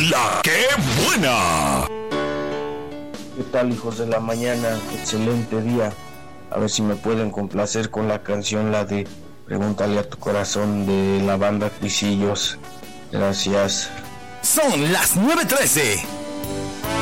La que buena. ¿Qué tal, hijos de la mañana? Excelente día. A ver si me pueden complacer con la canción, la de Pregúntale a tu corazón, de la banda Cuisillos. Gracias. Son las 9:13.